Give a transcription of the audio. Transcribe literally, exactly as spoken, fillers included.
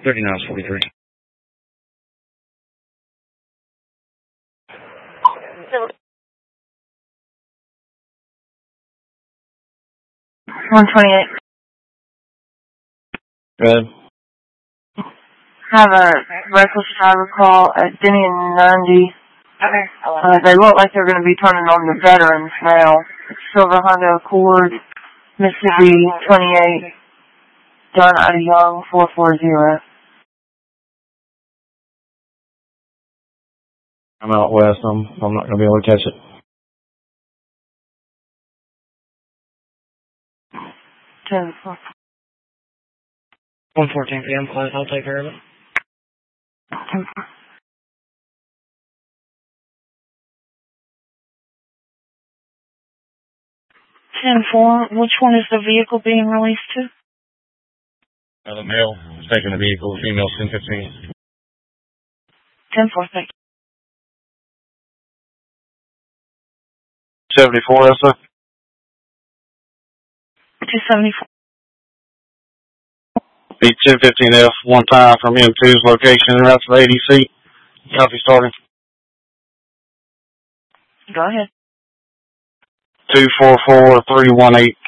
thirty-nine forty-three. one twenty-eight. Good. Have a reckless driver call at Denny and ninety. Okay. Uh, they look like they're going to be turning on the veterans now. Silver Honda Accord, Mississippi twenty-eight, John Ida Young, four four zero. I'm out west. I'm, I'm not going to be able to catch it. ten four. one fourteen p m close. I'll take care of it. ten four. ten four, which one is the vehicle being released to? Uh, the male is taking the vehicle, the female ten fifteen. ten four, thank you. seventy-four, yes, sir. two seventy-four. Beat ten fifteen F one time from M two's location and that's the A D C. Copy starting. Go ahead. two four four three one eight.